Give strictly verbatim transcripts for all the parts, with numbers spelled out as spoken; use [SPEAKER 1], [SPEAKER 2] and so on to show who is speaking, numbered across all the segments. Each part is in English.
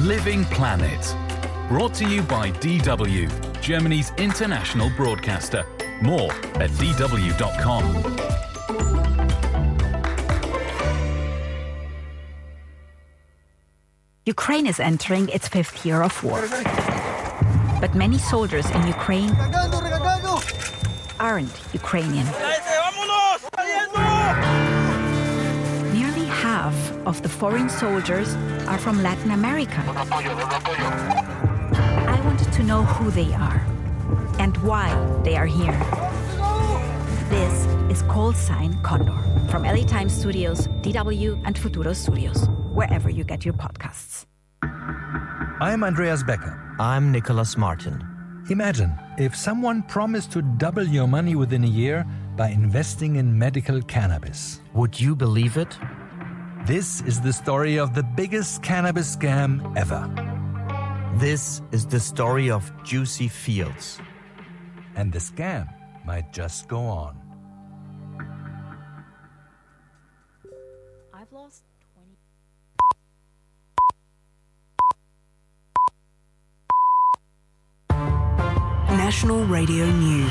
[SPEAKER 1] Living Planet. Brought to you by D W, Germany's international broadcaster. More at d w dot com.
[SPEAKER 2] Ukraine is entering its fifth year of war. But many soldiers in Ukraine aren't Ukrainian. Nearly half of the foreign soldiers are from Latin America. I wanted to know who they are and why they are here. This is Call Sign Condor from L A Times Studios, D W and Futuro Studios, wherever you get your podcasts.
[SPEAKER 3] I'm Andreas Becker.
[SPEAKER 4] I'm Nicholas Martin.
[SPEAKER 3] Imagine if someone promised to double your money within a year by investing in medical cannabis.
[SPEAKER 4] Would you believe it?
[SPEAKER 3] This is the story of the biggest cannabis scam ever.
[SPEAKER 4] This is the story of Juicy Fields.
[SPEAKER 3] And the scam might just go on.
[SPEAKER 2] I've lost twenty.
[SPEAKER 5] National Radio News.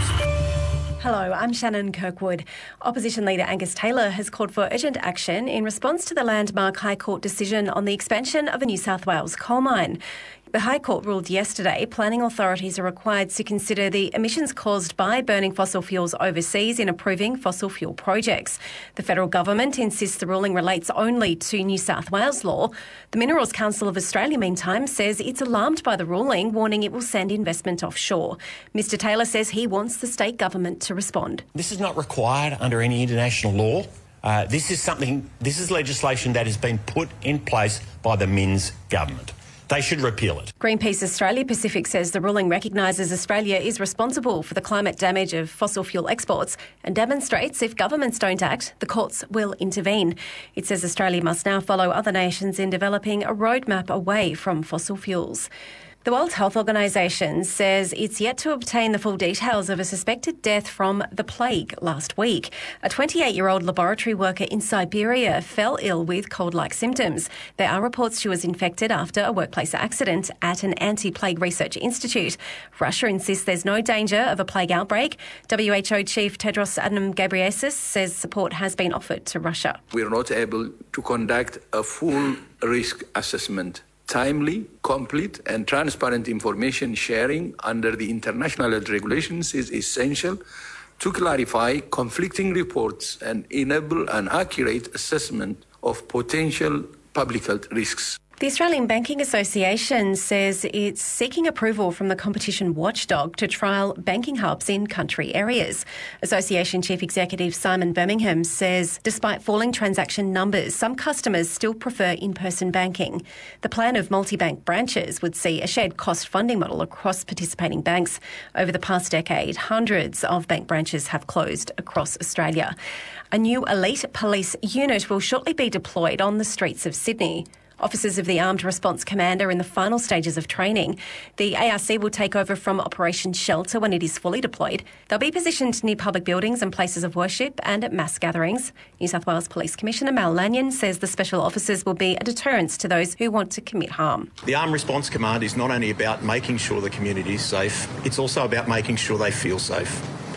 [SPEAKER 6] Hello, I'm Shannon Kirkwood. Opposition leader Angus Taylor has called for urgent action in response to the landmark High Court decision on the expansion of a New South Wales coal mine. The High Court ruled yesterday planning authorities are required to consider the emissions caused by burning fossil fuels overseas in approving fossil fuel projects. The federal government insists the ruling relates only to New South Wales law. The Minerals Council of Australia, meantime, says it's alarmed by the ruling, warning it will send investment offshore. Mister Taylor says he wants the state government to respond.
[SPEAKER 7] This is not required under any international law. Uh, this is something, this is legislation that has been put in place by the Mins government. They should repeal it.
[SPEAKER 6] Greenpeace Australia Pacific says the ruling recognises Australia is responsible for the climate damage of fossil fuel exports and demonstrates if governments don't act, the courts will intervene. It says Australia must now follow other nations in developing a roadmap away from fossil fuels. The World Health Organization says it's yet to obtain the full details of a suspected death from the plague last week. A twenty-eight-year-old laboratory worker in Siberia fell ill with cold-like symptoms. There are reports she was infected after a workplace accident at an anti-plague research institute. Russia insists there's no danger of a plague outbreak. W H O Chief Tedros Adhanom Ghebreyesus says support has been offered to Russia.
[SPEAKER 8] We are not able to conduct a full risk assessment. Timely, complete and transparent information sharing under the international health regulations is essential to clarify conflicting reports and enable an accurate assessment of potential public health risks.
[SPEAKER 6] The Australian Banking Association says it's seeking approval from the competition watchdog to trial banking hubs in country areas. Association Chief Executive Simon Birmingham says despite falling transaction numbers, some customers still prefer in-person banking. The plan of multi-bank branches would see a shared cost funding model across participating banks. Over the past decade, hundreds of bank branches have closed across Australia. A new elite police unit will shortly be deployed on the streets of Sydney. Officers of the Armed Response Command are in the final stages of training. The A R C will take over from Operation Shelter when it is fully deployed. They'll be positioned near public buildings and places of worship and at mass gatherings. New South Wales Police Commissioner Mal Lanyon says the special officers will be a deterrence to those who want to commit harm.
[SPEAKER 9] The Armed Response Command is not only about making sure the community is safe, it's also about making sure they feel safe.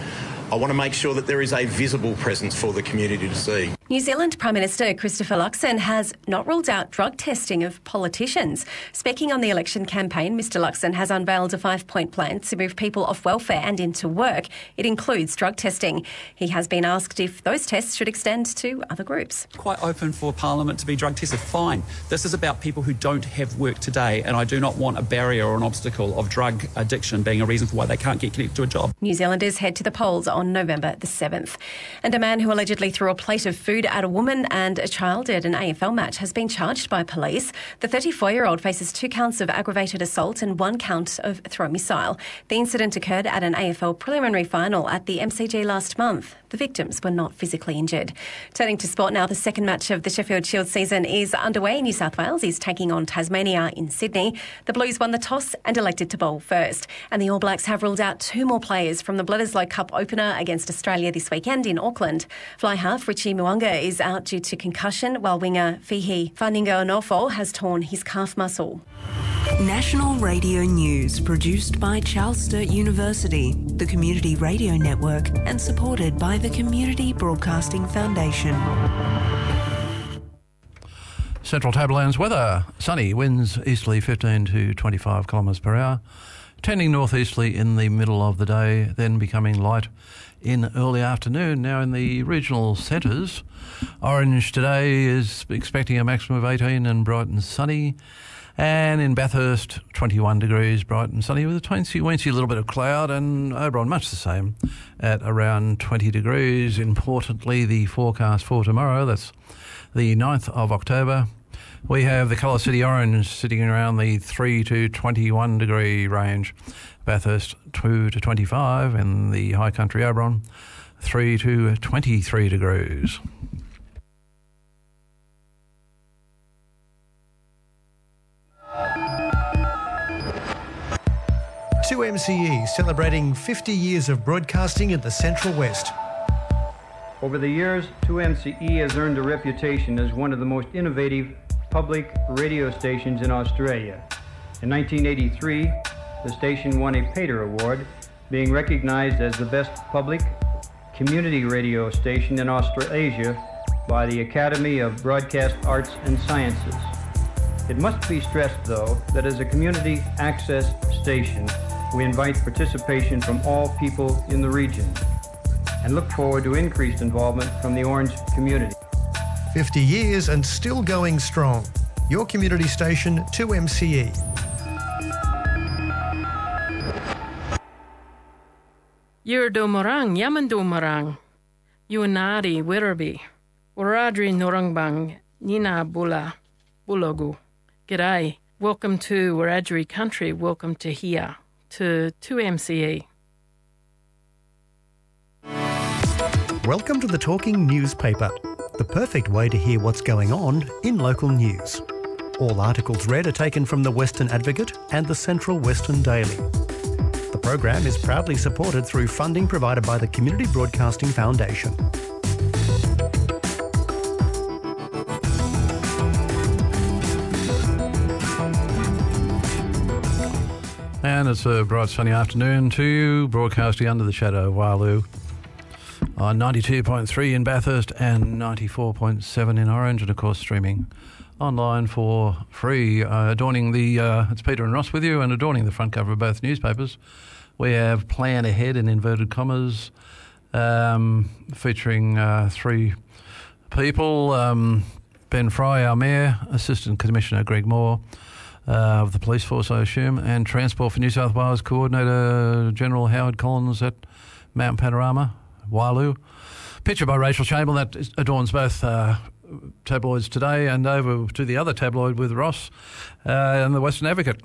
[SPEAKER 9] I want to make sure that there is a visible presence for the community to see.
[SPEAKER 6] New Zealand Prime Minister Christopher Luxon has not ruled out drug testing of politicians. Speaking on the election campaign, Mister Luxon has unveiled a five-point plan to move people off welfare and into work. It includes drug testing. He has been asked if those tests should extend to other groups.
[SPEAKER 10] Quite open for Parliament to be drug tested, fine. This is about people who don't have work today, and I do not want a barrier or an obstacle of drug addiction being a reason for why they can't get connected to a job.
[SPEAKER 6] New Zealanders head to the polls on November the seventh. And a man who allegedly threw a plate of food at a woman and a child at an A F L match has been charged by police. The thirty-four-year-old faces two counts of aggravated assault and one count of throw missile. The incident occurred at an A F L preliminary final at the M C G last month. The victims were not physically injured. Turning to sport now, the second match of the Sheffield Shield season is underway. New South Wales is taking on Tasmania in Sydney. The Blues won the toss and elected to bowl first. And the All Blacks have ruled out two more players from the Bledisloe Cup opener against Australia this weekend in Auckland. Fly half Richie Mwanga is out due to concussion, while winger Fihi Faningo Onofo has torn his calf muscle.
[SPEAKER 5] National Radio News, produced by Charles Sturt University, the Community Radio Network, and supported by the Community Broadcasting Foundation.
[SPEAKER 11] Central Tablelands weather. Sunny, winds easterly fifteen to twenty-five kilometres per hour, tending northeasterly in the middle of the day, then becoming light in early afternoon. Now in the regional centres, Orange today is expecting a maximum of eighteen and bright and sunny. And in Bathurst, twenty-one degrees, bright and sunny with a teensy weensy little bit of cloud, and Oberon much the same at around twenty degrees. Importantly, the forecast for tomorrow, that's the ninth of October, we have the colour City Orange sitting around the three to twenty-one degree range. Bathurst two to twenty-five, and the High Country Oberon three to twenty-three degrees.
[SPEAKER 12] two M C E celebrating fifty years of broadcasting in the Central West.
[SPEAKER 13] Over the years, two M C E has earned a reputation as one of the most innovative public radio stations in Australia. In nineteen eighty-three, the station won a Pater Award, being recognized as the best public community radio station in Australasia by the Academy of Broadcast Arts and Sciences. It must be stressed, though, that as a community access station, we invite participation from all people in the region and look forward to increased involvement from the Orange community.
[SPEAKER 12] fifty years and still going strong. Your community station, two M C E.
[SPEAKER 14] Yurdomorang, Yamandomorang, Yuanari, Wirraby, Waradri Norangbang, Nina Bula, Bulogu. G'day. Welcome to Wiradjuri country. Welcome to here, to two M C E.
[SPEAKER 12] Welcome to the Talking Newspaper, the perfect way to hear what's going on in local news. All articles read are taken from the Western Advocate and the Central Western Daily. The program is proudly supported through funding provided by the Community Broadcasting Foundation.
[SPEAKER 11] And it's a bright sunny afternoon to you, broadcasting under the shadow of Waialua on ninety-two point three in Bathurst and ninety-four point seven in Orange, and of course streaming online for free. Uh, adorning the, uh, it's Peter and Ross with you, and adorning the front cover of both newspapers, we have Plan Ahead in inverted commas, um, featuring uh, three people, um, Ben Fry, our Mayor, Assistant Commissioner Greg Moore, Uh, of the police force, I assume, and Transport for New South Wales Coordinator General Howard Collins at Mount Panorama, Waialua. Picture by Rachel Chamberlain that is, adorns both uh, tabloids today, and over to the other tabloid with Ross uh, and the Western Advocate.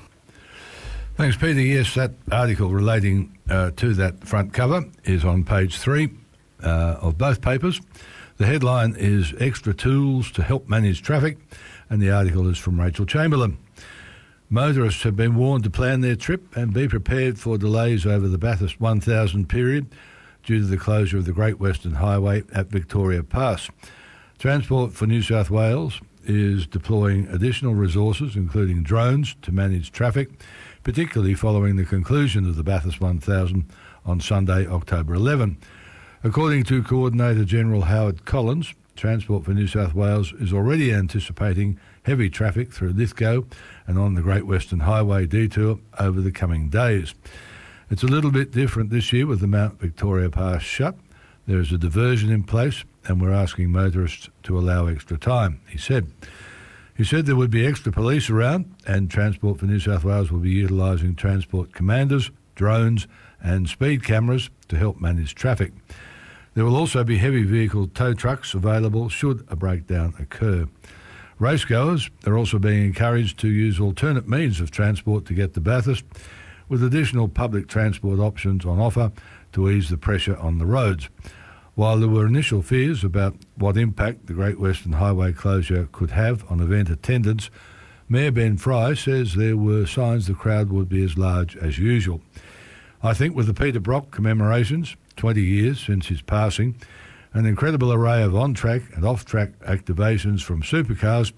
[SPEAKER 15] Thanks, Peter. Yes, that article relating uh, to that front cover is on page three uh, of both papers. The headline is Extra Tools to Help Manage Traffic, and the article is from Rachel Chamberlain. Motorists have been warned to plan their trip and be prepared for delays over the Bathurst one thousand period due to the closure of the Great Western Highway at Victoria Pass. Transport for New South Wales is deploying additional resources, including drones, to manage traffic, particularly following the conclusion of the Bathurst one thousand on Sunday, October eleventh. According to Coordinator General Howard Collins, Transport for New South Wales is already anticipating heavy traffic through Lithgow and on the Great Western Highway detour over the coming days. It's a little bit different this year with the Mount Victoria Pass shut. There is a diversion in place and we're asking motorists to allow extra time, he said. He said there would be extra police around and Transport for New South Wales will be utilising transport commanders, drones and speed cameras to help manage traffic. There will also be heavy vehicle tow trucks available should a breakdown occur. Racegoers are also being encouraged to use alternate means of transport to get to Bathurst, with additional public transport options on offer to ease the pressure on the roads. While there were initial fears about what impact the Great Western Highway closure could have on event attendance, Mayor Ben Fry says there were signs the crowd would be as large as usual. I think with the Peter Brock commemorations, twenty years since his passing, an incredible array of on-track and off-track activations from supercars,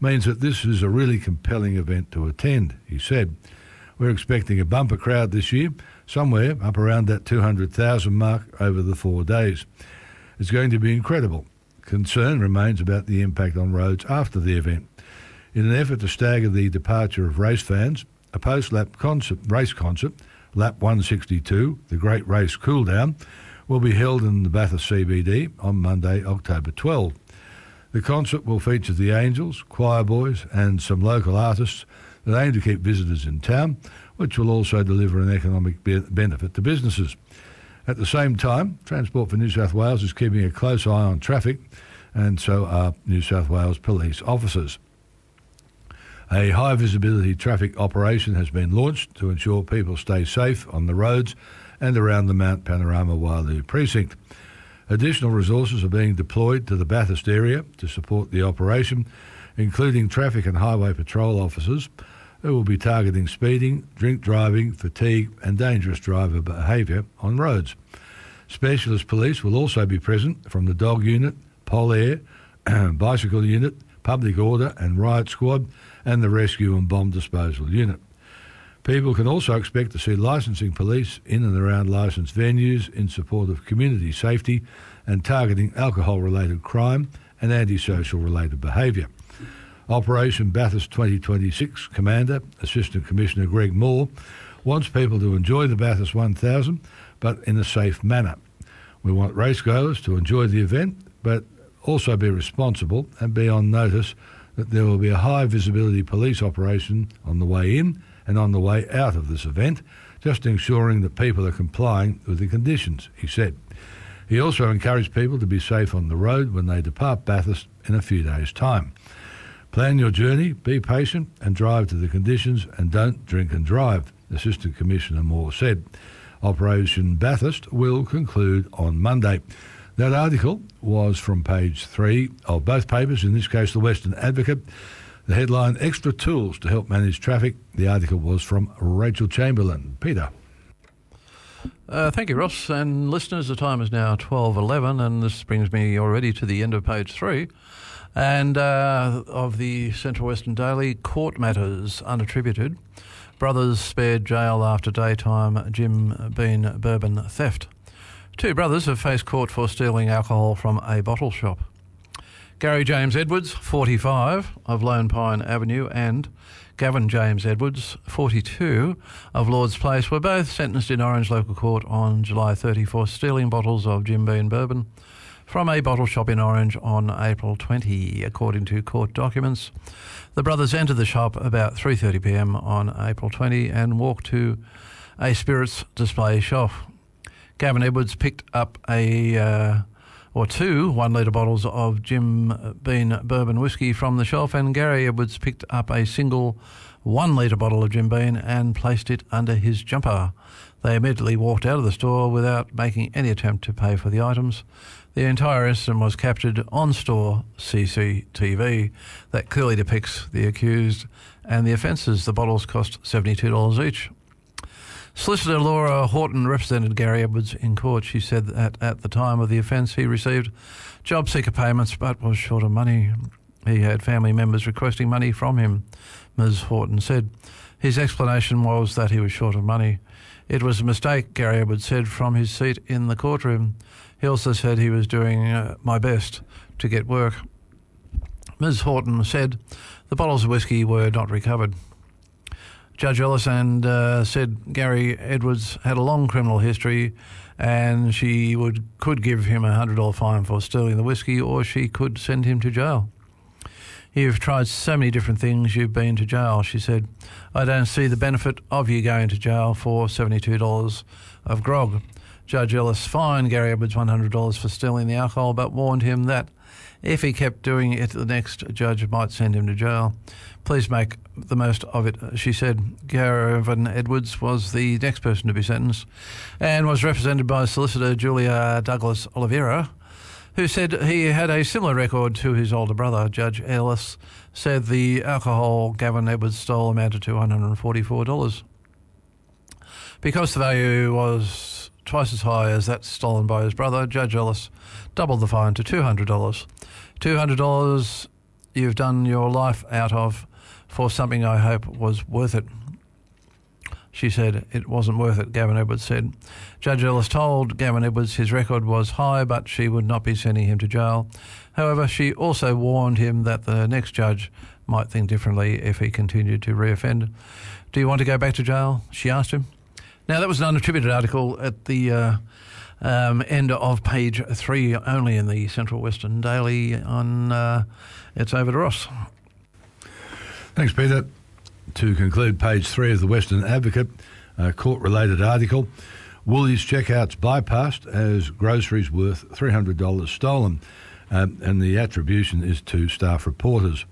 [SPEAKER 15] means that this is a really compelling event to attend, he said. We're expecting a bumper crowd this year, somewhere up around that two hundred thousand mark over the four days. It's going to be incredible. Concern remains about the impact on roads after the event. In an effort to stagger the departure of race fans, a post-lap concert, race concert, Lap one sixty-two, the Great Race Cool Down, will be held in the Bathurst C B D on Monday, October twelfth. The concert will feature the Angels, Choir Boys and some local artists that aim to keep visitors in town, which will also deliver an economic be- benefit to businesses. At the same time, Transport for New South Wales is keeping a close eye on traffic, and so are New South Wales police officers. A high-visibility traffic operation has been launched to ensure people stay safe on the roads and around the Mount Panorama Wailu precinct. Additional resources are being deployed to the Bathurst area to support the operation, including traffic and highway patrol officers who will be targeting speeding, drink driving, fatigue and dangerous driver behaviour on roads. Specialist police will also be present from the Dog Unit, Pol Air, Bicycle Unit, Public Order and Riot Squad and the Rescue and Bomb Disposal Unit. People can also expect to see licensing police in and around licensed venues in support of community safety and targeting alcohol-related crime and antisocial related behaviour. Operation Bathurst twenty twenty-six Commander, Assistant Commissioner Greg Moore, wants people to enjoy the Bathurst one thousand, but in a safe manner. We want racegoers to enjoy the event, but also be responsible and be on notice that there will be a high visibility police operation on the way in and on the way out of this event, just ensuring that people are complying with the conditions, he said. He also encouraged people to be safe on the road when they depart Bathurst in a few days' time. Plan your journey, be patient and drive to the conditions and don't drink and drive, Assistant Commissioner Moore said. Operation Bathurst will conclude on Monday. That article was from page three of both papers, in this case the Western Advocate. The headline, Extra Tools to Help Manage Traffic. The article was from Rachel Chamberlain. Peter.
[SPEAKER 11] Uh, thank you, Ross. And listeners, the time is now twelve eleven, and this brings me already to the end of page three. And uh, of the Central Western Daily, Court Matters Unattributed. Brothers spared jail after daytime Jim Beam bourbon theft. Two brothers have faced court for stealing alcohol from a bottle shop. Gary James Edwards, forty-five, of Lone Pine Avenue, and Gavin James Edwards, forty-two, of Lord's Place, were both sentenced in Orange Local Court on July thirtieth for stealing bottles of Jim Beam bourbon from a bottle shop in Orange on April twentieth, according to court documents. The brothers entered the shop about three thirty p m on April twentieth and walked to a spirits display shop. Gavin Edwards picked up a uh, or two one-litre bottles of Jim Beam bourbon whiskey from the shelf, and Gary Edwards picked up a single one-litre bottle of Jim Beam and placed it under his jumper. They immediately walked out of the store without making any attempt to pay for the items. The entire incident was captured on store C C T V that clearly depicts the accused and the offences. The bottles cost seventy-two dollars each. Solicitor Laura Horton represented Gary Edwards in court. She said that at the time of the offence he received job seeker payments but was short of money. He had family members requesting money from him, Miz Horton said. His explanation was that he was short of money. It was a mistake, Gary Edwards said from his seat in the courtroom. He also said he was doing uh, my best to get work. Miz Horton said the bottles of whiskey were not recovered. Judge Ellis and uh, said Gary Edwards had a long criminal history and she would could give him a one hundred dollars fine for stealing the whiskey, or she could send him to jail. You've tried so many different things, you've been to jail, she said. I don't see the benefit of you going to jail for seventy-two dollars of grog. Judge Ellis fined Gary Edwards one hundred dollars for stealing the alcohol, but warned him that if he kept doing it, the next judge might send him to jail. Please make the most of it, she said. Gavin Edwards was the next person to be sentenced and was represented by solicitor Julia Douglas Oliveira, who said he had a similar record to his older brother. Judge Ellis said the alcohol Gavin Edwards stole amounted to one hundred forty-four dollars. Because the value was twice as high as that stolen by his brother, Judge Ellis doubled the fine to two hundred dollars. two hundred dollars you've done your life out of for something I hope was worth it. She said it wasn't worth it, Gavin Edwards said. Judge Ellis told Gavin Edwards his record was high, but she would not be sending him to jail. However, she also warned him that the next judge might think differently if he continued to reoffend. Do you want to go back to jail? She asked him. Now, that was an unattributed article at the uh, um, end of page three, only in the Central Western Daily. On uh, It's over to Ross.
[SPEAKER 15] Thanks, Peter. To conclude page three of the Western Advocate, a court-related article, Woolies checkouts bypassed as groceries worth three hundred dollars stolen, um, and the attribution is to staff reporters.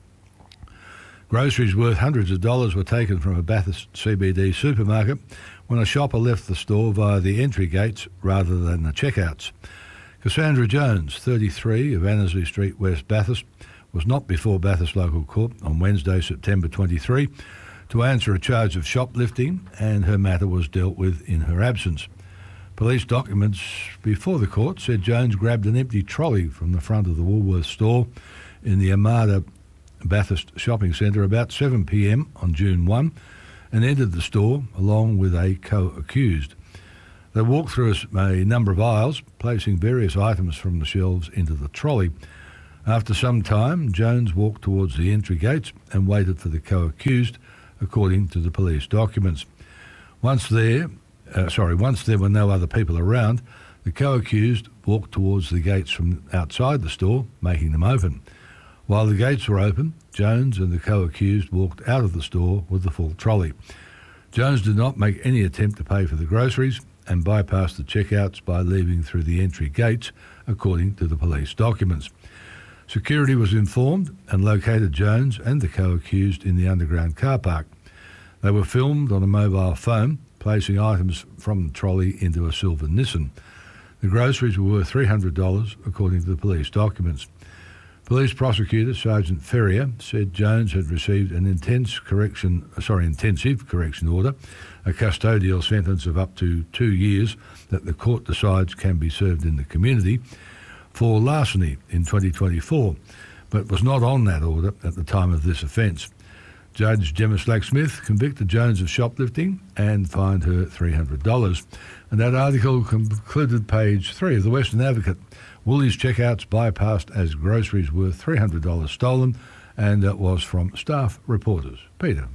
[SPEAKER 15] Groceries worth hundreds of dollars were taken from a Bathurst C B D supermarket when a shopper left the store via the entry gates rather than the checkouts. Cassandra Jones, thirty-three, of Annesley Street, West Bathurst, was not before Bathurst Local Court on Wednesday, September twenty-third, to answer a charge of shoplifting, and her matter was dealt with in her absence. Police documents before the court said Jones grabbed an empty trolley from the front of the Woolworths store in the Armada Bathurst Shopping Centre about seven p m on June first and entered the store along with a co-accused. They walked through a, a number of aisles, placing various items from the shelves into the trolley. After some time, Jones walked towards the entry gates and waited for the co-accused, according to the police documents. Once there, uh, sorry, once there were no other people around, the co-accused walked towards the gates from outside the store, making them open. While the gates were open, Jones and the co-accused walked out of the store with the full trolley. Jones did not make any attempt to pay for the groceries and bypassed the checkouts by leaving through the entry gates, according to the police documents. Security was informed and located Jones and the co-accused in the underground car park. They were filmed on a mobile phone, placing items from the trolley into a silver Nissan. The groceries were worth three hundred dollars, according to the police documents. Police prosecutor Sergeant Ferrier said Jones had received an intense correction, sorry, intensive correction order, a custodial sentence of up to two years that the court decides can be served in the community, for larceny in twenty twenty-four, but was not on that order at the time of this offence. Judge Gemma Slack-Smith convicted Jones of shoplifting and fined her three hundred dollars. And that article concluded page three of the Western Advocate. Woolies checkouts bypassed as groceries worth three hundred dollars stolen, and that was from staff reporters. Peter.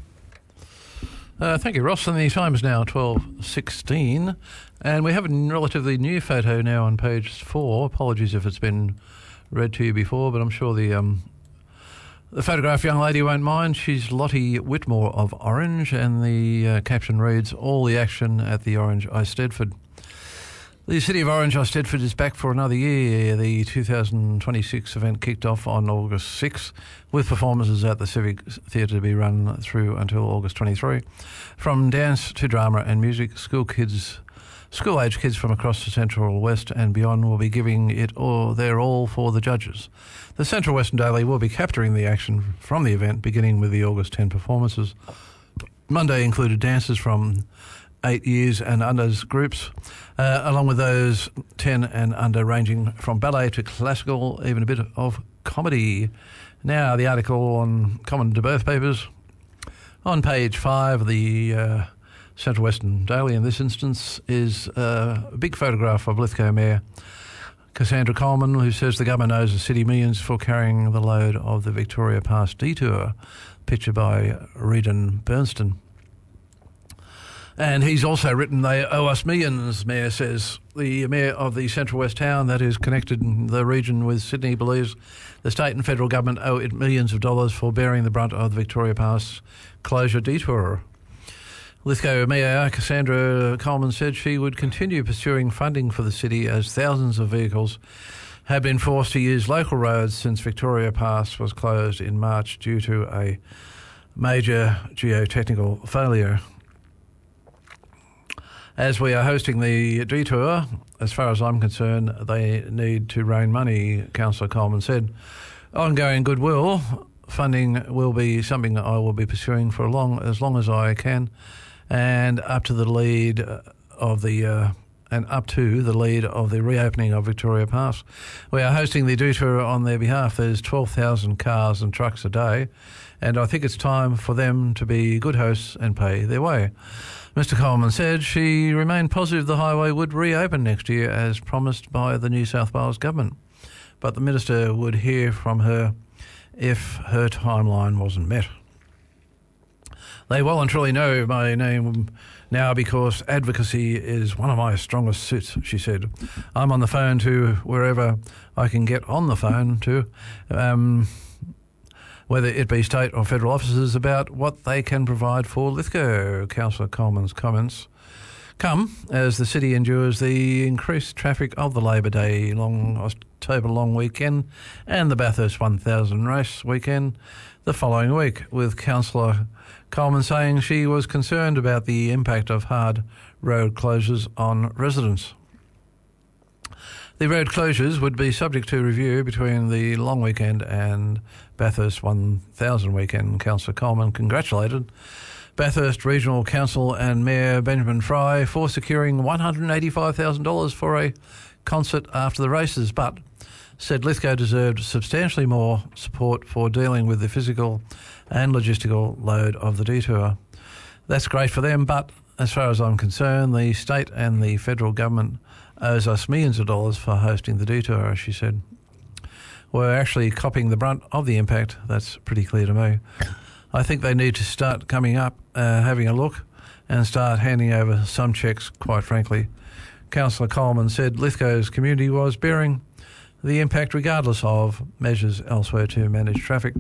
[SPEAKER 11] Uh, thank you, Ross. And the time is now twelve sixteen, and we have a relatively new photo now on page four. Apologies if it's been read to you before, but I'm sure the um, the photograph young lady won't mind. She's Lottie Whitmore of Orange, and the uh, caption reads, "All the action at the Orange Eisteddfod." The City of Orange Eisteddfod is back for another year. The two thousand twenty-six event kicked off on August sixth with performances at the Civic Theatre to be run through until August twenty-third. From dance to drama and music, school kids, school-age kids from across the Central West and beyond will be giving it all their all for the judges. The Central Western Daily will be capturing the action from the event, beginning with the August tenth performances. Monday included dances from eight years and unders groups, uh, along with those ten and under, ranging from ballet to classical, even a bit of comedy. Now, the article on common to both papers. On page five of the uh, Central Western Daily, in this instance, is uh, a big photograph of Lithgow Mayor Cassandra Coleman, who says the government owes the city millions for carrying the load of the Victoria Pass detour, pictured by Regan Bernstein. And he's also written, "They owe us millions," Mayor says. The Mayor of the Central West town that is connected in the region with Sydney believes the state and federal government owe it millions of dollars for bearing the brunt of the Victoria Pass closure detour. Lithgow Mayor Cassandra Coleman said she would continue pursuing funding for the city as thousands of vehicles have been forced to use local roads since Victoria Pass was closed in March due to a major geotechnical failure. As we are hosting the detour, as far as I'm concerned, they need to rain money, Councillor Coleman said. Ongoing goodwill funding will be something I will be pursuing for long, as long as I can, and up to the lead of the uh, and up to the lead of the reopening of Victoria Pass. We are hosting the detour on their behalf. There's twelve thousand cars and trucks a day, and I think it's time for them to be good hosts and pay their way. Mister Coleman said she remained positive the highway would reopen next year as promised by the New South Wales government, but the minister would hear from her if her timeline wasn't met. They well and truly know my name now because advocacy is one of my strongest suits, she said. I'm on the phone to wherever I can get on the phone to, um, whether it be state or federal officers, about what they can provide for Lithgow. Councillor Coleman's comments come as the city endures the increased traffic of the Labor Day long October long weekend and the Bathurst one thousand race weekend the following week, with Councillor Coleman saying she was concerned about the impact of hard road closures on residents. The road closures would be subject to review between the long weekend and Bathurst one thousand weekend. Councillor Coleman congratulated Bathurst Regional Council and Mayor Benjamin Fry for securing one hundred eighty-five thousand dollars for a concert after the races, but said Lithgow deserved substantially more support for dealing with the physical and logistical load of the detour. That's great for them, but as far as I'm concerned, the state and the federal government owes us millions of dollars for hosting the detour, she said. We're actually copying the brunt of the impact, that's pretty clear to me. I think they need to start coming up, uh, having a look, and start handing over some checks, quite frankly. Councillor Coleman said Lithgow's community was bearing the impact regardless of measures elsewhere to manage traffic.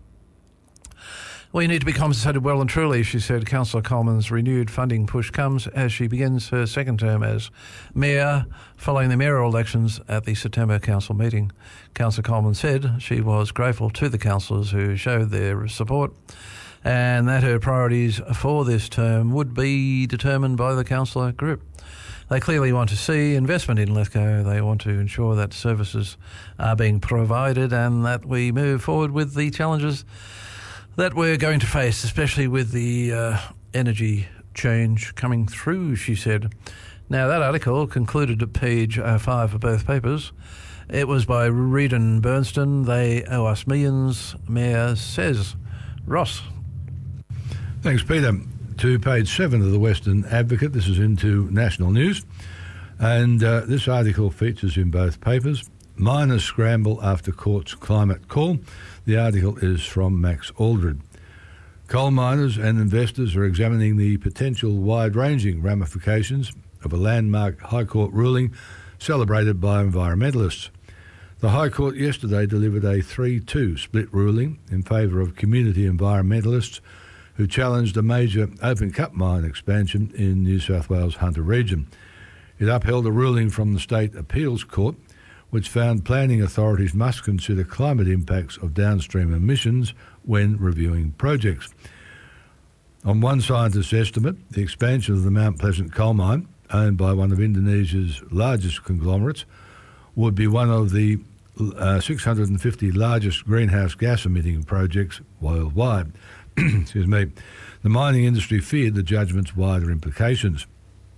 [SPEAKER 11] We need to be compensated well and truly, she said. Councillor Coleman's renewed funding push comes as she begins her second term as Mayor following the mayoral elections at the September council meeting. Councillor Coleman said she was grateful to the councillors who showed their support and that her priorities for this term would be determined by the councillor group. They clearly want to see investment in Lithgow. They want to ensure that services are being provided and that we move forward with the challenges that we're going to face, especially with the uh, energy change coming through, she said. Now, that article concluded at page uh, five of both papers. It was by Reed and Bernstein. They owe us millions, Mayor says. Ross.
[SPEAKER 15] Thanks, Peter. To page seven of the Western Advocate. This is into national news. And uh, this article features in both papers. Miners scramble after court's climate call. The article is from Max Aldred. Coal miners and investors are examining the potential wide-ranging ramifications of a landmark High Court ruling celebrated by environmentalists. The High Court yesterday delivered a three two split ruling in favour of community environmentalists who challenged a major open-cut mine expansion in New South Wales Hunter region. It upheld a ruling from the State Appeals Court which found planning authorities must consider climate impacts of downstream emissions when reviewing projects. On one scientist's estimate, the expansion of the Mount Pleasant coal mine, owned by one of Indonesia's largest conglomerates, would be one of the uh, six hundred fifty largest greenhouse gas emitting projects worldwide. Excuse me. The mining industry feared the judgment's wider implications.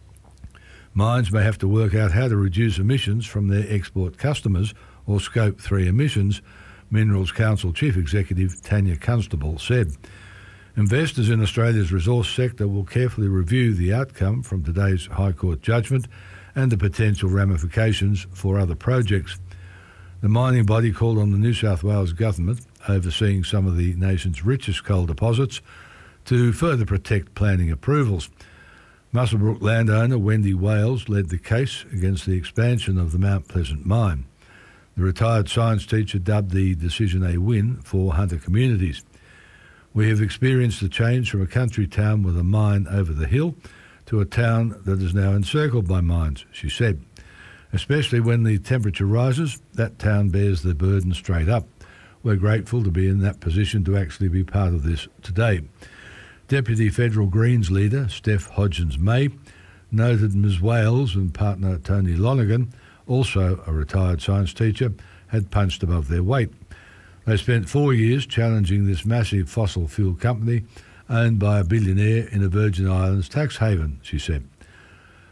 [SPEAKER 15] Mines may have to work out how to reduce emissions from their export customers, or Scope three emissions, Minerals Council Chief Executive Tanya Constable said. Investors in Australia's resource sector will carefully review the outcome from today's High Court judgment and the potential ramifications for other projects. The mining body called on the New South Wales government, overseeing some of the nation's richest coal deposits, to further protect planning approvals. Muswellbrook landowner Wendy Wales led the case against the expansion of the Mount Pleasant mine. The retired science teacher dubbed the decision a win for Hunter communities. We have experienced a change from a country town with a mine over the hill to a town that is now encircled by mines, she said. Especially when the temperature rises, that town bears the burden straight up. We're grateful to be in that position to actually be part of this today. Deputy Federal Greens leader Steph Hodgins-May noted Miz Wales and partner Tony Lonergan, also a retired science teacher, had punched above their weight. They spent four years challenging this massive fossil fuel company owned by a billionaire in a Virgin Islands tax haven, she said.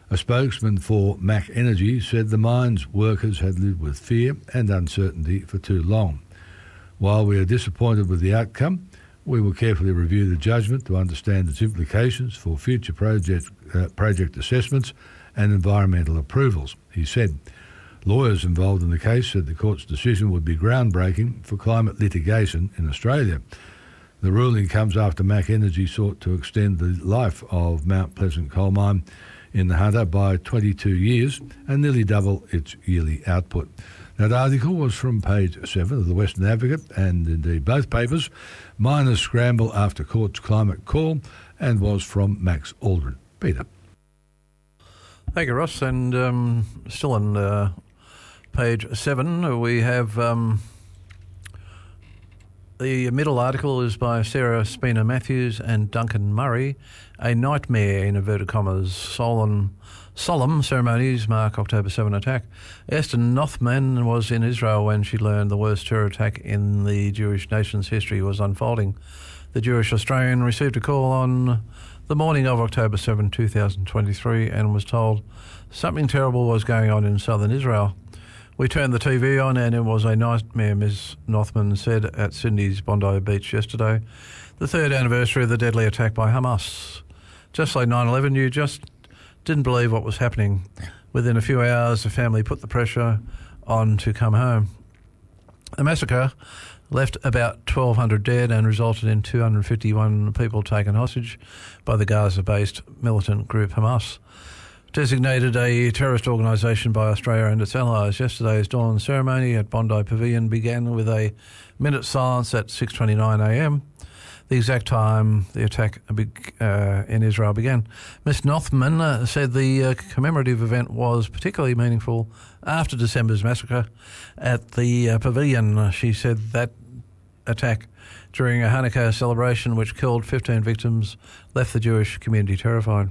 [SPEAKER 15] A spokesman for Mac Energy said the mine's workers had lived with fear and uncertainty for too long. While we are disappointed with the outcome, we will carefully review the judgment to understand its implications for future project, uh, project assessments and environmental approvals, he said. Lawyers involved in the case said the court's decision would be groundbreaking for climate litigation in Australia. The ruling comes after Mac Energy sought to extend the life of Mount Pleasant coal mine in the Hunter by twenty-two years and nearly double its yearly output. That article was from page seven of the Western Advocate and indeed both papers. Miners scramble after court's climate call, and was from Max Aldrin. Peter.
[SPEAKER 11] Thank you, Ross. And um, still on uh, page seven, we have um, the middle article is by Sarah Spina Matthews and Duncan Murray. A nightmare, in inverted commas, solemn, solemn ceremonies mark October seventh attack. Esther Nothman was in Israel when she learned the worst terror attack in the Jewish nation's history was unfolding. The Jewish Australian received a call on the morning of October seventh, two thousand twenty-three, and was told something terrible was going on in southern Israel. We turned the T V on and it was a nightmare, Miz Nothman said at Sydney's Bondi Beach yesterday, the third anniversary of the deadly attack by Hamas. Just like nine eleven, you just didn't believe what was happening. Within a few hours, the family put the pressure on to come home. The massacre left about twelve hundred dead and resulted in two hundred fifty-one people taken hostage by the Gaza-based militant group Hamas. Designated a terrorist organisation by Australia and its allies, yesterday's dawn ceremony at Bondi Pavilion began with a minute's silence at six twenty-nine a m, the exact time the attack uh, in Israel began. Miss Nothman uh, said the uh, commemorative event was particularly meaningful after December's massacre at the uh, pavilion. She said that attack during a Hanukkah celebration which killed fifteen victims left the Jewish community terrified.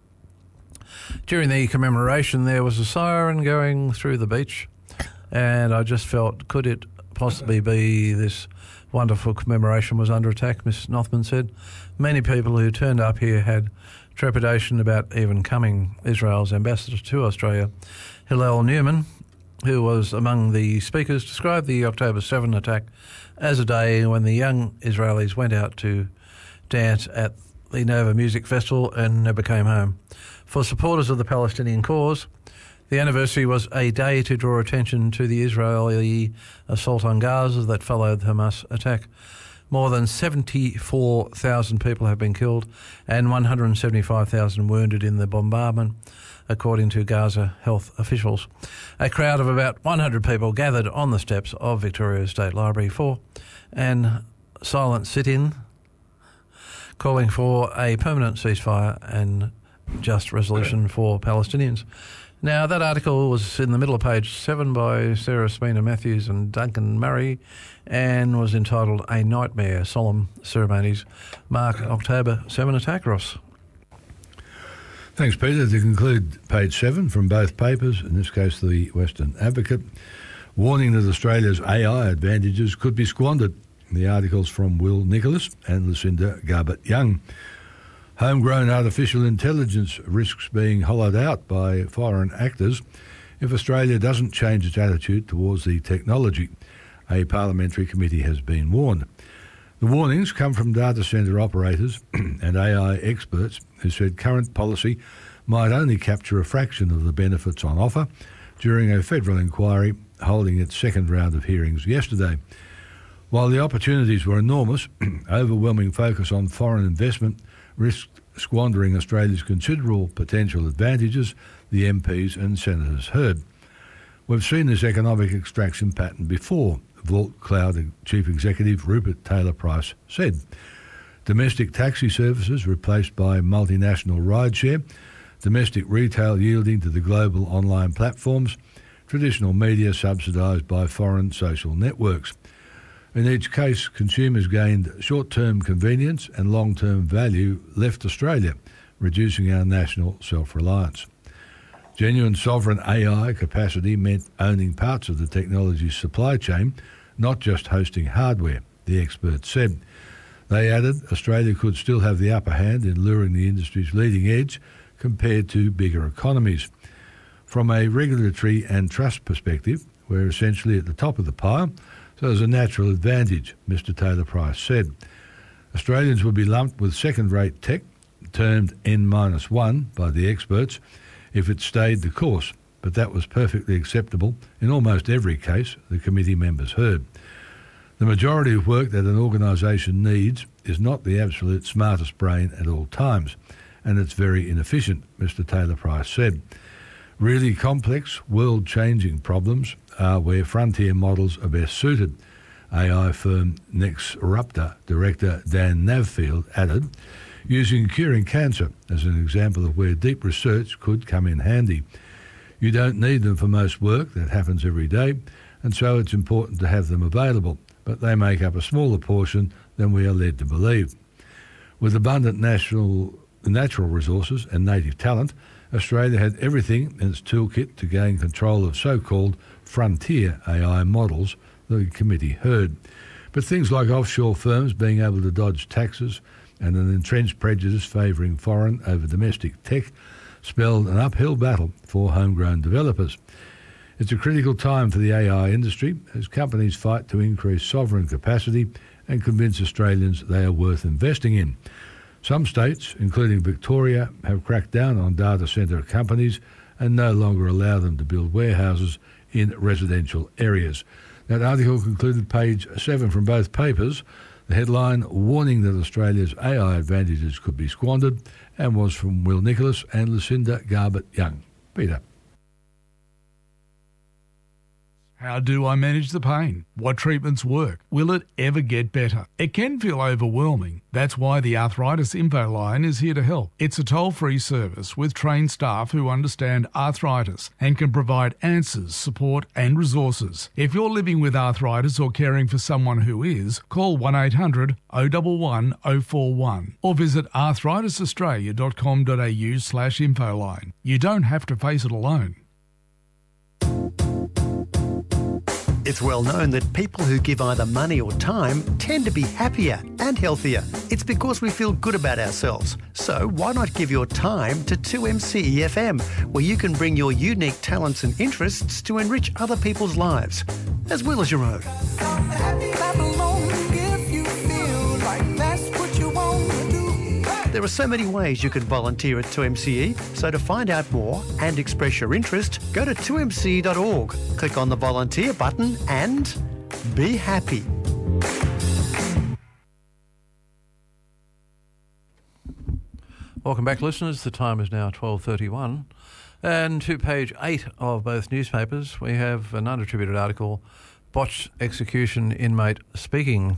[SPEAKER 11] During the commemoration there was a siren going through the beach, and I just felt, could it possibly be this wonderful commemoration was under attack, Miss Nothman said. Many people who turned up here had trepidation about even coming. Israel's ambassador to Australia, Hillel Newman, who was among the speakers, described the October seventh attack as a day when the young Israelis went out to dance at the Nova Music Festival and never came home. For supporters of the Palestinian cause, the anniversary was a day to draw attention to the Israeli assault on Gaza that followed the Hamas attack. More than seventy-four thousand people have been killed and one hundred seventy-five thousand wounded in the bombardment, according to Gaza health officials. A crowd of about one hundred people gathered on the steps of Victoria State Library for an silent sit-in, calling for a permanent ceasefire and just resolution for Palestinians. Now, that article was in the middle of page seven by Sarah Spina Matthews and Duncan Murray and was entitled A Nightmare, Solemn Ceremonies Mark October seventh Attack, Ross.
[SPEAKER 15] Thanks, Peter. To conclude page seven from both papers, in this case the Western Advocate, warning that Australia's A I advantages could be squandered. The article's from Will Nicholas and Lucinda Garbutt-Young. Homegrown artificial intelligence risks being hollowed out by foreign actors if Australia doesn't change its attitude towards the technology. A parliamentary committee has been warned. The warnings come from data centre operators and A I experts who said current policy might only capture a fraction of the benefits on offer during a federal inquiry holding its second round of hearings yesterday. While the opportunities were enormous, overwhelming focus on foreign investment risked squandering Australia's considerable potential advantages, the M Ps and senators heard. We've seen this economic extraction pattern before, Vault Cloud Chief Executive Rupert Taylor-Price said. Domestic taxi services replaced by multinational rideshare, domestic retail yielding to the global online platforms, traditional media subsidised by foreign social networks. In each case, consumers gained short-term convenience and long-term value left Australia, reducing our national self-reliance. Genuine sovereign A I capacity meant owning parts of the technology's supply chain, not just hosting hardware, the experts said. They added Australia could still have the upper hand in luring the industry's leading edge, compared to bigger economies. From a regulatory and trust perspective, we're essentially at the top of the pile, so there's a natural advantage, Mister Taylor-Price said. Australians would be lumped with second-rate tech, termed N minus one by the experts, if it stayed the course, but that was perfectly acceptable in almost every case, the committee members heard. The majority of work that an organisation needs is not the absolute smartest brain at all times, and it's very inefficient, Mister Taylor-Price said. Really complex, world-changing problems are where frontier models are best suited. A I firm Nexruptor director Dan Navfield added, using curing cancer as an example of where deep research could come in handy. You don't need them for most work that happens every day, and so it's important to have them available, but they make up a smaller portion than we are led to believe. With abundant national, natural resources and native talent, Australia had everything in its toolkit to gain control of so-called frontier A I models, the committee heard. But things like offshore firms being able to dodge taxes and an entrenched prejudice favouring foreign over domestic tech spelled an uphill battle for homegrown developers. It's a critical time for the A I industry as companies fight to increase sovereign capacity and convince Australians they are worth investing in. Some states, including Victoria, have cracked down on data centre companies and no longer allow them to build warehouses in residential areas. That article concluded page seven from both papers. The headline, warning that Australia's A I advantages could be squandered, and was from Will Nicholas and Lucinda Garbutt-Young. Peter.
[SPEAKER 16] How do I manage the pain? What treatments work? Will it ever get better? It can feel overwhelming. That's why the Arthritis Info Line is here to help. It's a toll-free service with trained staff who understand arthritis and can provide answers, support and resources. If you're living with arthritis or caring for someone who is, call one eight hundred oh one one oh four one or visit arthritis australia dot com dot a u slash infoline. You don't have to face it alone.
[SPEAKER 12] It's well known that people who give either money or time tend to be happier and healthier. It's because we feel good about ourselves. So why not give your time to two M C E F M, where you can bring your unique talents and interests to enrich other people's lives, as well as your own. There are so many ways you can volunteer at two M C E, so to find out more and express your interest, go to two M C E dot org, click on the volunteer button and be happy.
[SPEAKER 11] Welcome back, listeners. The time is now twelve thirty-one. And to page eight of both newspapers, we have an unattributed article, Botched Execution Inmate Speaking.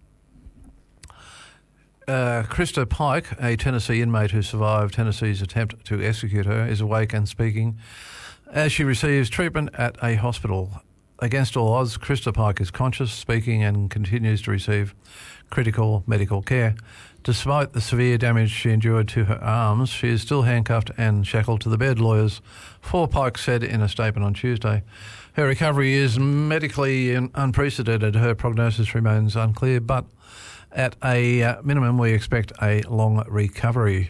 [SPEAKER 11] Uh, Krista Pike, a Tennessee inmate who survived Tennessee's attempt to execute her, is awake and speaking as she receives treatment at a hospital. Against all odds, Krista Pike is conscious, speaking, and continues to receive critical medical care. Despite the severe damage she endured to her arms, she is still handcuffed and shackled to the bed, lawyers for Pike said in a statement on Tuesday. Her recovery is medically unprecedented. Her prognosis remains unclear, but at a uh, minimum, we expect a long recovery.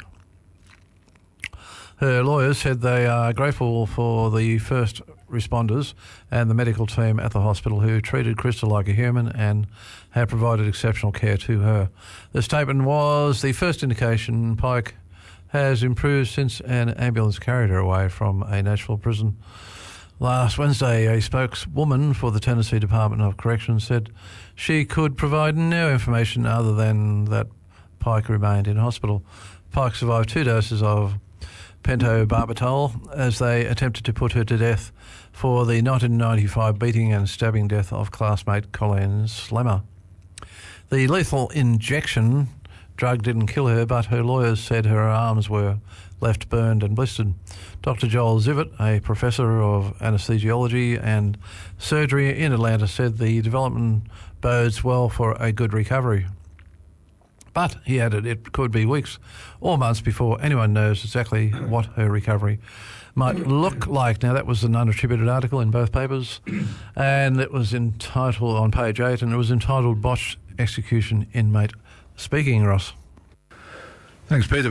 [SPEAKER 11] Her lawyers said they are grateful for the first responders and the medical team at the hospital who treated Krista like a human and have provided exceptional care to her. The statement was the first indication Pike has improved since an ambulance carried her away from a Nashville prison. Last Wednesday, a spokeswoman for the Tennessee Department of Corrections said she could provide no information other than that Pike remained in hospital. Pike survived two doses of pentobarbital as they attempted to put her to death for the nineteen ninety-five beating and stabbing death of classmate Colleen Slemmer. The lethal injection drug didn't kill her, but her lawyers said her arms were left burned and blistered. Doctor Joel Zivit, a professor of anesthesiology and surgery in Atlanta, said the development bodes well for a good recovery. But, he added, it could be weeks or months before anyone knows exactly what her recovery might look like. Now, that was an unattributed article in both papers, and it was entitled, on page eight, and it was entitled Botched Execution Inmate Speaking, Ross.
[SPEAKER 15] Thanks, Peter.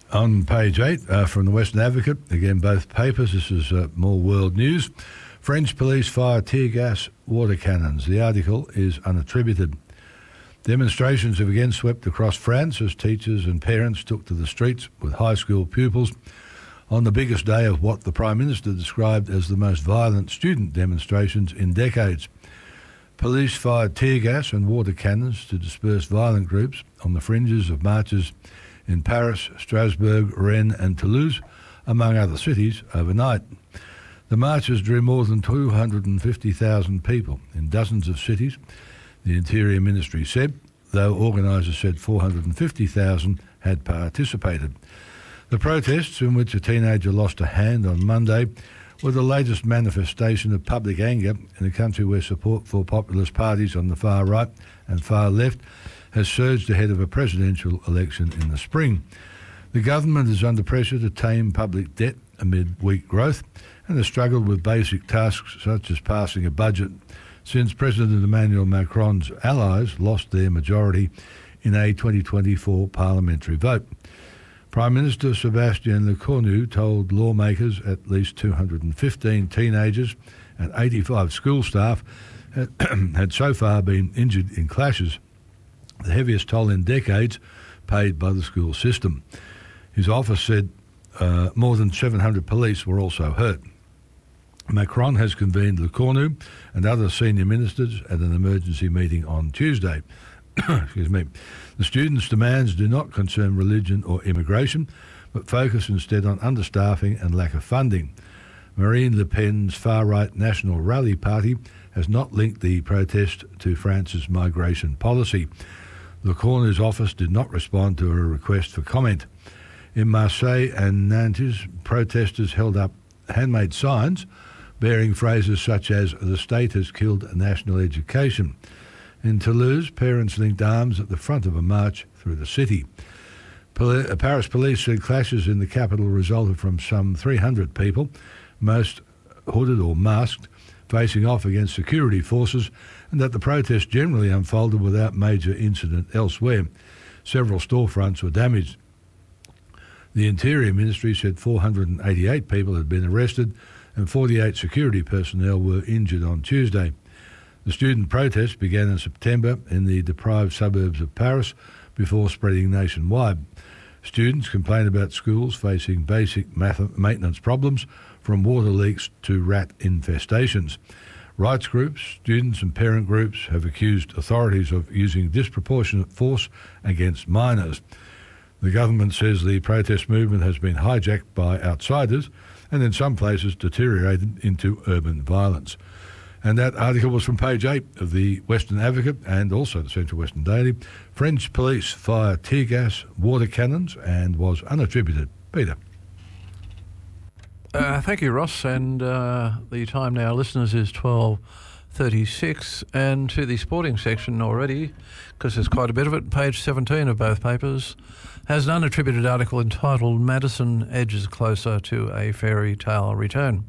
[SPEAKER 15] On page eight, uh, from the Western Advocate, again both papers, this is uh, more world news. French police fire tear gas water cannons. The article is unattributed. Demonstrations have again swept across France as teachers and parents took to the streets with high school pupils on the biggest day of what the Prime Minister described as the most violent student demonstrations in decades. Police fired tear gas and water cannons to disperse violent groups on the fringes of marches in Paris, Strasbourg, Rennes and Toulouse, among other cities, overnight. The marches drew more than two hundred fifty thousand people in dozens of cities, the Interior Ministry said, though organisers said four hundred fifty thousand had participated. The protests, in which a teenager lost a hand on Monday, were the latest manifestation of public anger in a country where support for populist parties on the far right and far left has surged ahead of a presidential election in the spring. The government is under pressure to tame public debt amid weak growth and has struggled with basic tasks such as passing a budget since President Emmanuel Macron's allies lost their majority in a twenty twenty-four parliamentary vote. Prime Minister Sébastien Lecornu told lawmakers at least two hundred fifteen teenagers and eighty-five school staff had, had so far been injured in clashes, the heaviest toll in decades paid by the school system. His office said uh, more than seven hundred police were also hurt. Macron has convened Lecornu and other senior ministers at an emergency meeting on Tuesday. Excuse me. The students' demands do not concern religion or immigration, but focus instead on understaffing and lack of funding. Marine Le Pen's far-right National Rally Party has not linked the protest to France's migration policy. Lecornu's office did not respond to a request for comment. In Marseille and Nantes, protesters held up handmade signs bearing phrases such as "the state has killed national education." In Toulouse, parents linked arms at the front of a march through the city. Poli- Paris police said clashes in the capital resulted from some three hundred people, most hooded or masked, facing off against security forces, and that the protest generally unfolded without major incident elsewhere. Several storefronts were damaged. The Interior Ministry said four hundred eighty-eight people had been arrested and forty-eight security personnel were injured on Tuesday. The student protest began in September in the deprived suburbs of Paris before spreading nationwide. Students complained about schools facing basic math- maintenance problems, from water leaks to rat infestations. Rights groups, students and parent groups have accused authorities of using disproportionate force against minors. The government says the protest movement has been hijacked by outsiders and in some places deteriorated into urban violence. And that article was from page eight of the Western Advocate and also the Central Western Daily. French police fire tear gas, water cannons, and was unattributed. Peter.
[SPEAKER 11] Uh, thank you, Ross. And uh, the time now, listeners, is twelve thirty-six. And to the sporting section already, because there's quite a bit of it, page seventeen of both papers has an unattributed article entitled "Maddison Edges Closer to a Fairy Tale Return."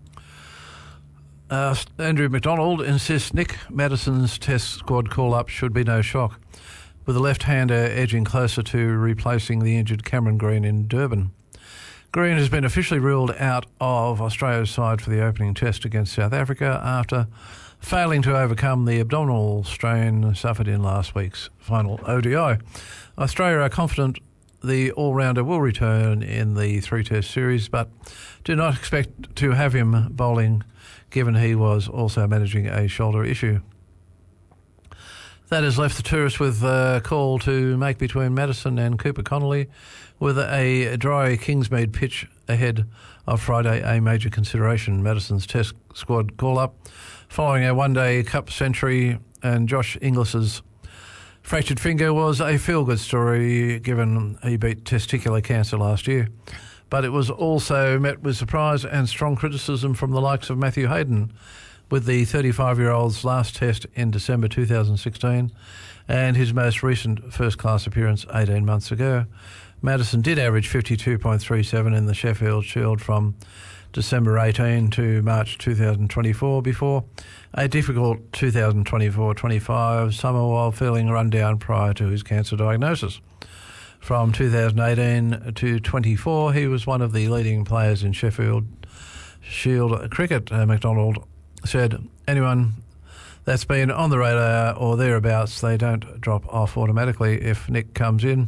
[SPEAKER 11] Uh, Andrew McDonald insists Nick Maddison's Test squad call-up should be no shock, with the left-hander edging closer to replacing the injured Cameron Green in Durban. Green has been officially ruled out of Australia's side for the opening test against South Africa after failing to overcome the abdominal strain suffered in last week's final O D I. Australia are confident the all-rounder will return in the three-test series, but do not expect to have him bowling, given he was also managing a shoulder issue. That has left the tourists with a call to make between Maddison and Cooper Connolly, with a dry Kingsmead pitch ahead of Friday a major consideration. Maddison's Test squad call-up following a one-day Cup century, and Josh Inglis's fractured finger was a feel-good story given he beat testicular cancer last year. But it was also met with surprise and strong criticism from the likes of Matthew Hayden, with the thirty-five-year-old's last test in December two thousand sixteen and his most recent first-class appearance eighteen months ago. Maddison did average fifty-two point three seven in the Sheffield Shield from December eighteen to March two thousand twenty-four before a difficult two thousand twenty-four twenty-five summer while feeling run down prior to his cancer diagnosis. From two thousand eighteen to twenty-four, he was one of the leading players in Sheffield Shield cricket. Uh, McDonald said, anyone that's been on the radar or thereabouts, they don't drop off automatically if Nick comes in.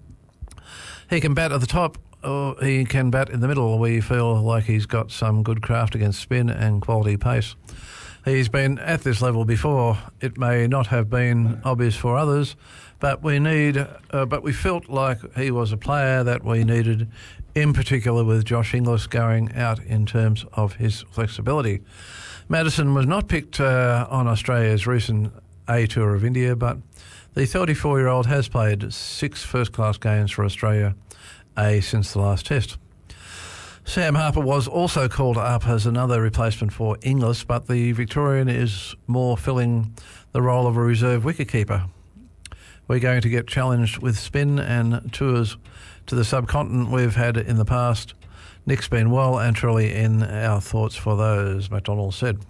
[SPEAKER 11] He can bat at the top or he can bat in the middle. We feel like he's got some good craft against spin and quality pace. He's been at this level before. It may not have been obvious for others, but we need. Uh, but we felt like he was a player that we needed, in particular with Josh Inglis going out in terms of his flexibility. Madison was not picked uh, on Australia's recent A Tour of India, but the thirty-four-year-old has played six first-class games for Australia A since the last test. Sam Harper was also called up as another replacement for Inglis, but the Victorian is more filling the role of a reserve wicketkeeper. We're going to get challenged with spin and tours to the subcontinent we've had in the past. Nick's been well and truly in our thoughts for those, McDonald said.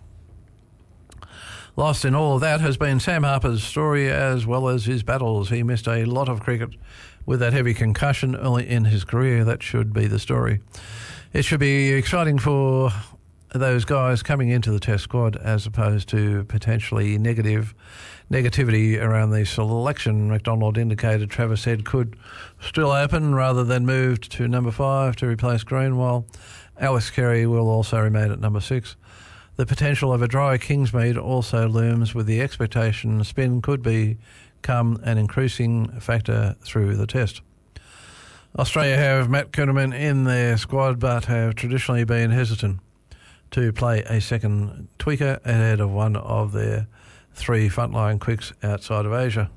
[SPEAKER 11] Lost in all of that has been Sam Harper's story as well as his battles. He missed a lot of cricket with that heavy concussion early in his career. That should be the story. It should be exciting for those guys coming into the Test squad as opposed to potentially negative negativity around the selection. McDonald indicated Travis Head could still open rather than moved to number five to replace Green, while Alex Carey will also remain at number six. The potential of a dry Kingsmead also looms, with the expectation spin could become an increasing factor through the Test. Australia have Matt Kuhnemann in their squad but have traditionally been hesitant to play a second tweaker ahead of one of their three frontline quicks outside of Asia.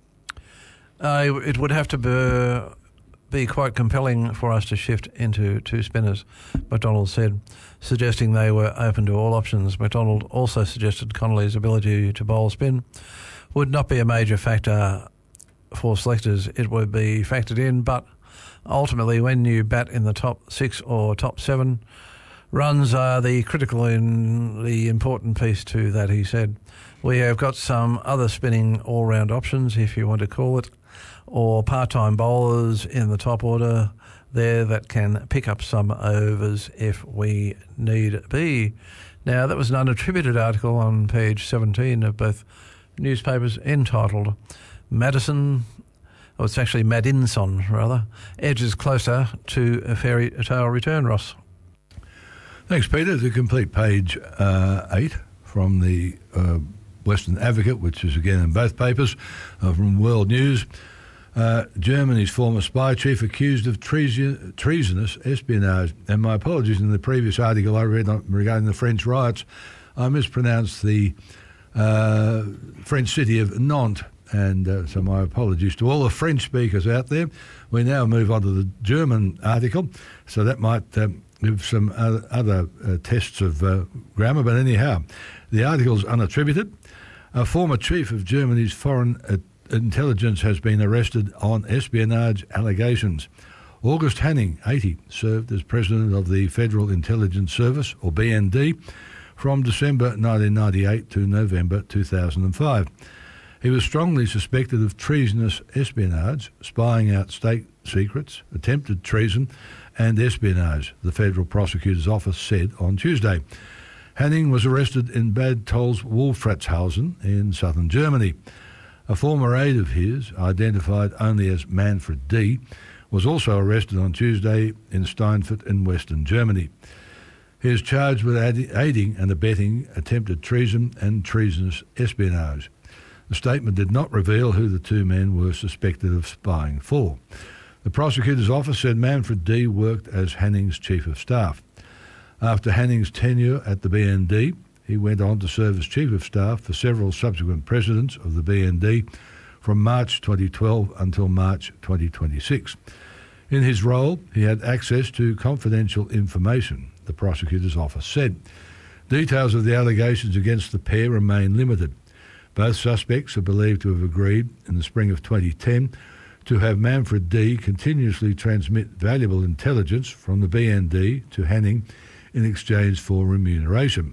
[SPEAKER 11] Uh, it would have to be, be quite compelling for us to shift into two spinners, McDonald said, suggesting they were open to all options. McDonald also suggested Connolly's ability to bowl spin would not be a major factor for selectors. It would be factored in, but ultimately, when you bat in the top six or top seven, runs are the critical and the important piece to that, he said. We have got some other spinning all-round options, if you want to call it, or part-time bowlers in the top order there that can pick up some overs if we need be. Now, that was an unattributed article on page seventeen of both newspapers entitled Madison... Oh, it's actually Madinson, rather, edges closer to a fairy tale return, Ross.
[SPEAKER 15] Thanks, Peter. To complete page uh, eight from the uh, Western Advocate, which is again in both papers, uh, from World News. Uh, Germany's former spy chief accused of treason, treasonous espionage. And my apologies, in the previous article I read on, regarding the French riots, I mispronounced the uh, French city of Nantes. And uh, so my apologies to all the French speakers out there. We now move on to the German article, so that might uh, give some other, other uh, tests of uh, grammar. But anyhow, the article's unattributed. A former chief of Germany's foreign uh, intelligence has been arrested on espionage allegations. August Hanning, eighty, served as president of the Federal Intelligence Service, or B N D, from December nineteen ninety-eight to November two thousand five. He was strongly suspected of treasonous espionage, spying out state secrets, attempted treason and espionage, the Federal Prosecutor's Office said on Tuesday. Hanning was arrested in Bad Tolz-Wolfratshausen in southern Germany. A former aide of his, identified only as Manfred D., was also arrested on Tuesday in Steinfurt in western Germany. He is charged with aiding and abetting attempted treason and treasonous espionage. The statement did not reveal who the two men were suspected of spying for. The prosecutor's office said Manfred D. worked as Hanning's chief of staff. After Hanning's tenure at the B N D, he went on to serve as chief of staff for several subsequent presidents of the B N D from March twenty twelve until March twenty twenty-six. In his role, he had access to confidential information, the prosecutor's office said. Details of the allegations against the pair remain limited. Both suspects are believed to have agreed in the spring of twenty ten to have Manfred D. continuously transmit valuable intelligence from the B N D to Hanning in exchange for remuneration.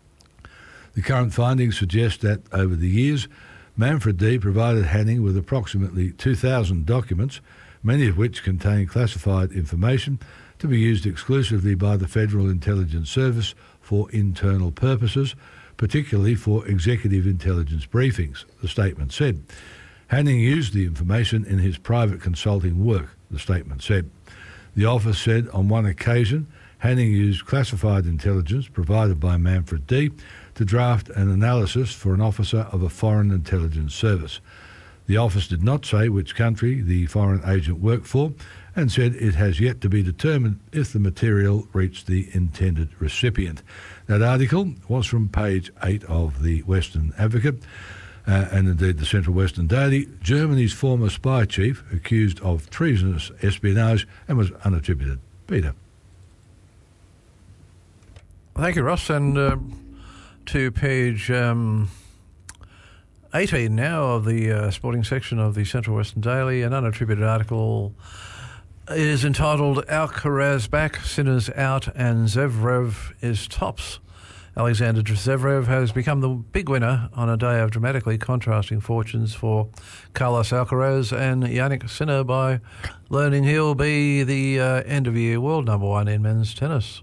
[SPEAKER 15] The current findings suggest that over the years, Manfred D. provided Hanning with approximately two thousand documents many of which contain classified information to be used exclusively by the Federal Intelligence Service for internal purposes, particularly for executive intelligence briefings, the statement said. Hanning used the information in his private consulting work, the statement said. The office said on one occasion Hanning used classified intelligence provided by Manfred D to draft an analysis for an officer of a foreign intelligence service. The office did not say which country the foreign agent worked for and said it has yet to be determined if the material reached the intended recipient. That article was from page eight of the Western Advocate uh, and indeed the Central Western Daily. Germany's former spy chief accused of treasonous espionage and was unattributed. Peter.
[SPEAKER 11] Thank you, Ross. And uh, to page um, eighteen now of the uh, sporting section of the Central Western Daily, an unattributed article is entitled Alcaraz Back, Sinners Out and Zverev is Tops. Alexander Zverev has become the big winner on a day of dramatically contrasting fortunes for Carlos Alcaraz and Jannik Sinner by learning he'll be the uh, end-of-year world number one in men's tennis.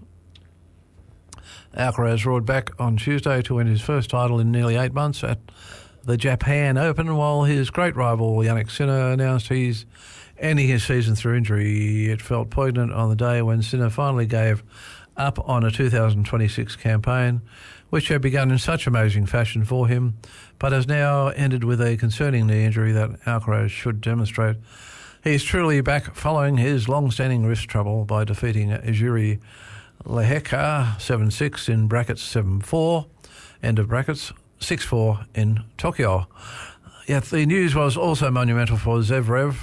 [SPEAKER 11] Alcaraz roared back on Tuesday to win his first title in nearly eight months at the Japan Open, while his great rival Jannik Sinner announced he's ending his season through injury. It felt poignant on the day when Sinner finally gave up on a two thousand twenty-six campaign, which had begun in such amazing fashion for him, but has now ended with a concerning knee injury that Alcaraz should demonstrate he's truly back following his long-standing wrist trouble by defeating Jiri Lehecka seven six in brackets seven four, end of brackets, six four in Tokyo. Yet the news was also monumental for Zverev,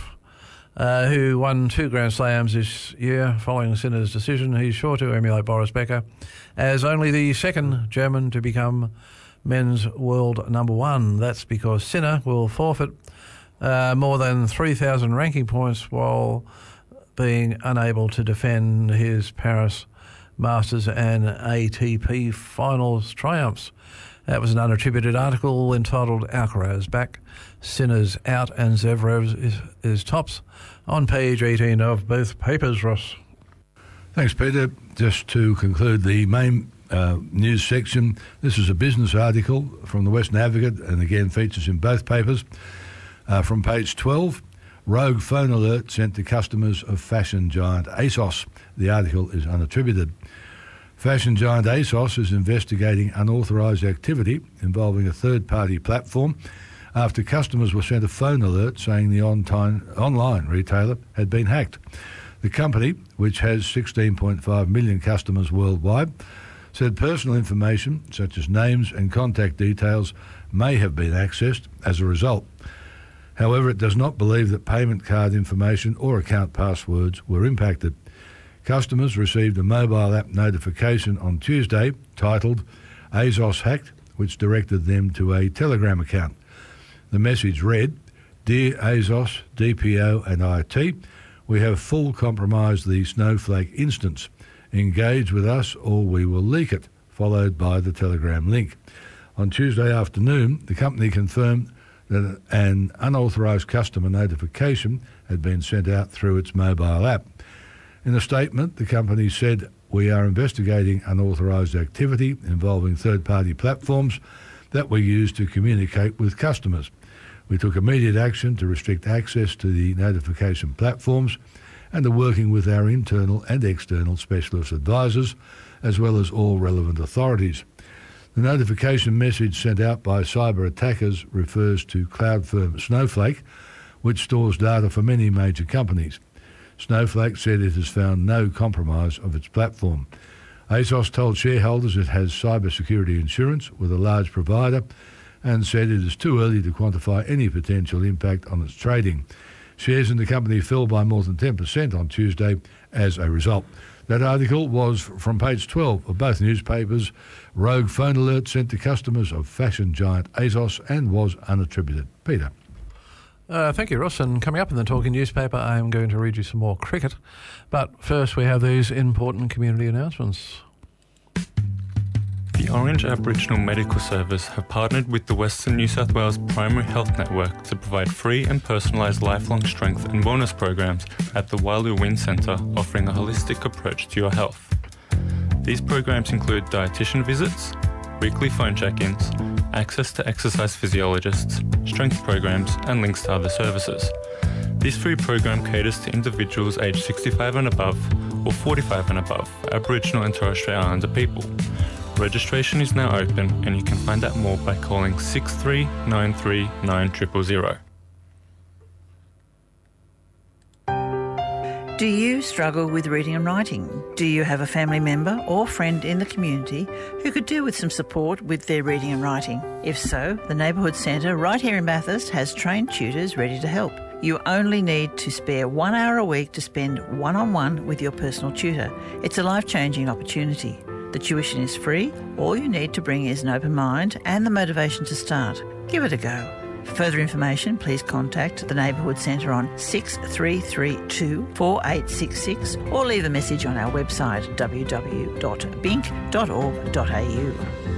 [SPEAKER 11] uh, who won two Grand Slams this year following Sinner's decision. He's sure to emulate Boris Becker as only the second German to become men's world number one. That's because Sinner will forfeit uh, more than three thousand ranking points while being unable to defend his Paris Masters and A T P Finals triumphs. That was an unattributed article entitled Alcaraz Back, Sinners Out and Zverev is, is Tops on page eighteen of both papers, Ross.
[SPEAKER 15] Thanks, Peter. Just to conclude the main uh, news section, this is a business article from the Western Advocate and again features in both papers. Uh, from page twelve, rogue phone alert sent to customers of fashion giant ASOS. The article is unattributed. Fashion giant ASOS is investigating unauthorised activity involving a third-party platform after customers were sent a phone alert saying the on-time, online retailer had been hacked. The company, which has sixteen point five million customers worldwide, said personal information such as names and contact details may have been accessed as a result. However, it does not believe that payment card information or account passwords were impacted. Customers received a mobile app notification on Tuesday titled ASOS Hacked, which directed them to a Telegram account. The message read, Dear ASOS, D P O and I T, we have full compromised the Snowflake instance. Engage with us or we will leak it, followed by the Telegram link. On Tuesday afternoon, the company confirmed that an unauthorised customer notification had been sent out through its mobile app. In a statement, the company said, we are investigating unauthorised activity involving third-party platforms that we use to communicate with customers. We took immediate action to restrict access to the notification platforms and are working with our internal and external specialist advisors, as well as all relevant authorities. The notification message sent out by cyber attackers refers to cloud firm Snowflake, which stores data for many major companies. Snowflake said it has found no compromise of its platform. ASOS told shareholders it has cybersecurity insurance with a large provider and said it is too early to quantify any potential impact on its trading. Shares in the company fell by more than ten percent on Tuesday as a result. That article was from page twelve of both newspapers. Rogue phone alert sent to customers of fashion giant ASOS and was unattributed. Peter.
[SPEAKER 11] Uh, thank you, Ross. And coming up in the Talking newspaper, I am going to read you some more cricket. But first, we have these important community announcements.
[SPEAKER 1] The
[SPEAKER 17] The Orange Aboriginal Medical Service have partnered with the Western New South Wales Primary Health Network to provide free and personalised lifelong strength and wellness programs at the Wailu Wind Centre, offering a holistic approach to your health. These programs include dietitian visits, weekly phone check-ins, access to exercise physiologists, strength programs and links to other services. This free program caters to individuals aged sixty-five and above or forty-five and above, Aboriginal and Torres Strait Islander people. Registration is now open and you can find out more by calling six three nine three nine zero zero zero.
[SPEAKER 18] Do you struggle with reading and writing? Do you have a family member or friend in the community who could do with some support with their reading and writing? If so, the Neighbourhood Centre right here in Bathurst has trained tutors ready to help. You only need to spare one hour a week to spend one-on-one with your personal tutor. It's a life-changing opportunity. The tuition is free. All you need to bring is an open mind and the motivation to start. Give it a go. For further information, please contact the Neighbourhood Centre on six three three two, four eight six six or leave a message on our website w w w dot bink dot org dot a u.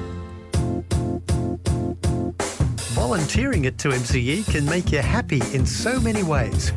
[SPEAKER 12] Volunteering at two M C E can make you happy in so many ways.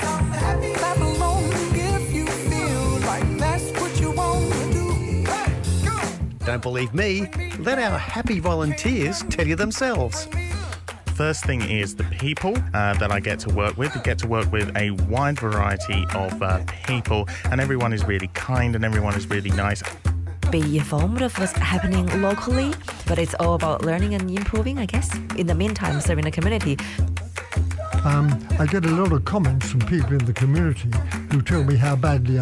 [SPEAKER 12] Don't believe me? Let our happy volunteers tell you themselves.
[SPEAKER 19] First thing is the people uh, that I get to work with. I get to work with a wide variety of uh, people, and everyone is really kind and everyone is really nice.
[SPEAKER 20] Be informed of what's happening locally, but it's all about learning and improving, I guess. In the meantime, serving the community.
[SPEAKER 21] Um, I get a lot of comments from people in the community who tell me how badly